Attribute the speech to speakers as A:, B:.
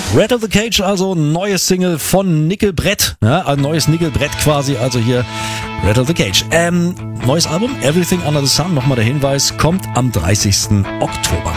A: Rattle the Cage, also neues Single von Nickelbrett, ja, ein neues Nickelbrett quasi, also hier Rattle the Cage. Neues Album, Everything Under the Sun, nochmal der Hinweis, kommt am 30. Oktober.